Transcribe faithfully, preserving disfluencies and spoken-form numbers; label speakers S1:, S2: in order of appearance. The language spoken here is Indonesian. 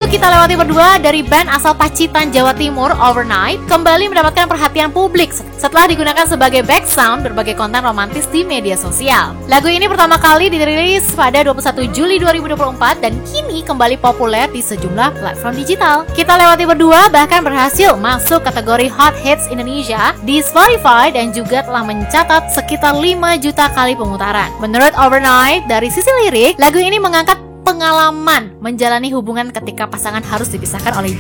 S1: Kita Lewati Berdua dari band asal Pacitan, Jawa Timur, Overnight, kembali mendapatkan perhatian publik setelah digunakan sebagai back sound berbagai konten romantis di media sosial. Lagu ini pertama kali dirilis pada dua puluh satu Juli dua ribu dua puluh empat dan kini kembali populer di sejumlah platform digital. Kita Lewati Berdua bahkan berhasil masuk kategori Hot Hits Indonesia di Spotify dan juga telah mencatat sekitar lima juta kali pemutaran. Menurut Overnight, dari sisi lirik, lagu ini mengangkat pengalaman menjalani hubungan ketika pasangan harus dipisahkan oleh